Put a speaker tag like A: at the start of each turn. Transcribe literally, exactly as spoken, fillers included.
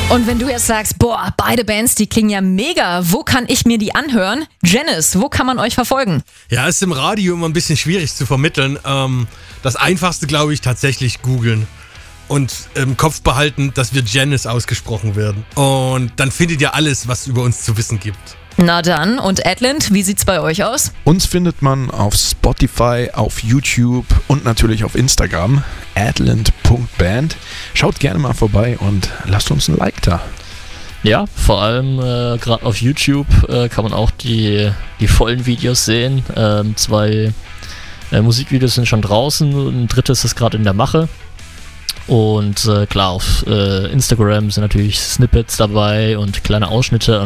A: Und wenn du jetzt sagst, boah, beide Bands, die klingen ja mega, wo kann ich mir die anhören? Janice, wo kann man euch verfolgen?
B: Ja, ist im Radio immer ein bisschen schwierig zu vermitteln. Ähm, das Einfachste, glaube ich, tatsächlich googeln und im Kopf behalten, dass wir Janice ausgesprochen werden. Und dann findet ihr alles, was es über uns zu wissen gibt.
A: Na dann, und Adland, wie sieht's bei euch aus?
C: Uns findet man auf Spotify, auf YouTube und natürlich auf Instagram, adland punkt band. Schaut gerne mal vorbei und lasst uns ein Like da.
D: Ja, vor allem äh, gerade auf YouTube äh, kann man auch die, die vollen Videos sehen. Ähm, zwei äh, Musikvideos sind schon draußen, ein drittes ist gerade in der Mache. Und äh, klar, auf äh, Instagram sind natürlich Snippets dabei und kleine Ausschnitte.